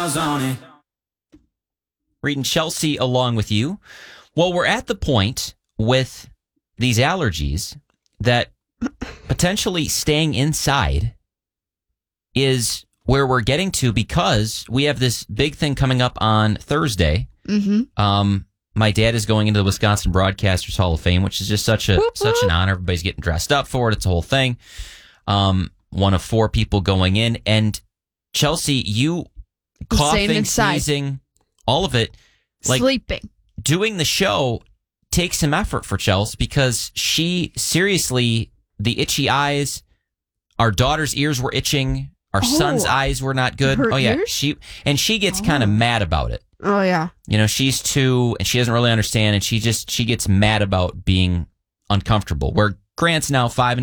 miles on it. Reading Chelsea along with you. Well, we're at the point with these allergies that potentially staying inside is where we're getting to, because we have this big thing coming up on Thursday. Mm-hmm. My dad is going into the Wisconsin Broadcasters Hall of Fame, which is just such an honor. Everybody's getting dressed up for it. It's a whole thing. One of 4 people going in. And Chelsea, you coughing, sneezing, all of it. Like, sleeping. Doing the show takes some effort for Chelsea, because she seriously, the itchy eyes, our daughter's ears were itching. Our son's eyes were not good. Her ears? She gets kind of mad about it. Oh, yeah. You know, she's 2 and she doesn't really understand, and she gets mad about being uncomfortable. Where Grant's now 5 and